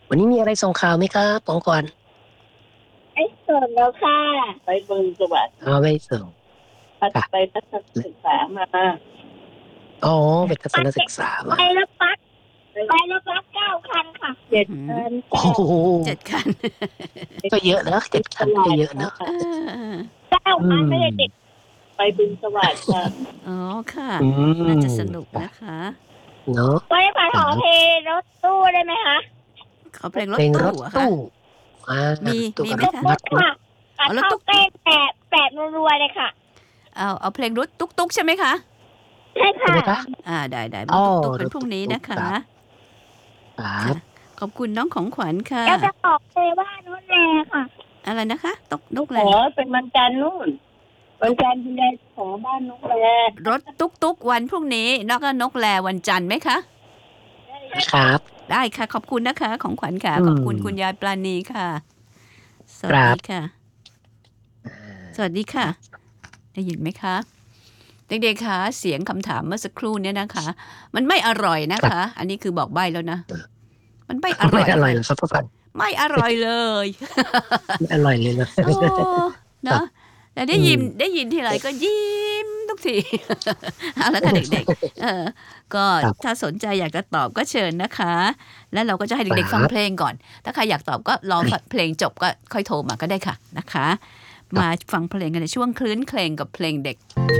วันนี้มีอะไรส่งข่าวไหมครับของขวัญไอ้ส่วนแล้วค่ะไปบึงจังหวัดไม่ส่งค่ะไปทัศนศึกษามาอ๋อเป็นทัศนศึกษาไปมาแล้วปัก9 คันค่ะ7 คันโอ้โห 7 คันก็เยอะนะ7 คันก็เยอะเนอะเออ 9 คันอืไม่ได้มเด็กไปบึงจังหวัดค่ะอ๋อค่ะอืน่าจะมสนุกค่ะนะคะเนาะไปผ่านหอเพรถตู้ได้ไหมคะขอเพลงรเพลงรถถตู้เหรอะคะตู้รมีถตู้กับมีไหมคะรถบัสค่ะอ๋อรถเข้าตุ๊กเต้นแปดรัวๆเลยค่ะเอาเพลงรถตุ๊กใช่ไหมคะใช่ค่ะใช่ไหมคะได้อ๋อตุ๊กรเป็นถพรุ่งนี้ตุ๊กนะคะครับครับค่ะขอบคุณน้องของขวัญค่ะเราจะออกเลยว่านู้นแลค่ะอะไรนะคะนกขแลอเป็นวันจันทร์นู่นวันจันทร์คุณยายขอบ้านนู้นแลรถตุ๊กวันพรุ่งนี้แล้วก็นกแลวันจันทร์ไหมคะครับได้ค่ะขอบคุณนะคะของขวัญค่ะอืขอบคุณมคุณยายปราณีค่ะสควัสรับดีค่ะอ่าสวัสดีค่ะครับได้ยินไหมคะเด็กๆคะเสียงคำถามเมื่อสักครู่เนี่ยนะคะมันไม่อร่อยนะครับคะอันนี้คือบอกใบ้แล้วนะมันไม่อไม่ร่อยค่ะอร่อยเหรอครับพ่อฟันไม่อร่อยเลยไม่อร่อยเลยนะโอ้ครัเนาะบแต่อืมได้ยินทีไรก็ยิ้มทุกที เอาละค่ะเด็กๆก็ครับถ้าสนใจอยากจะตอบก็เชิญนะคะ แล้วเราก็จะให้ครเด็กๆฟังัเพลงก่อน ถ้าใครอยากตอบก็รอฟังเพลงจบก็ค่อยโทรมาก็ได้ค่ะนะคะครัมาบฟังเพลงกันในช่วงคลื้นเพลงกับเพลงเด็ก